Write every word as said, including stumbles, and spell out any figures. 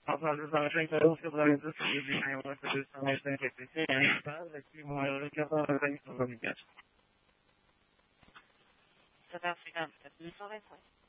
Após a interrupção da indústria de desenho da produção mais científica e ambiental, aqui uma questão de organização. South Africa, that's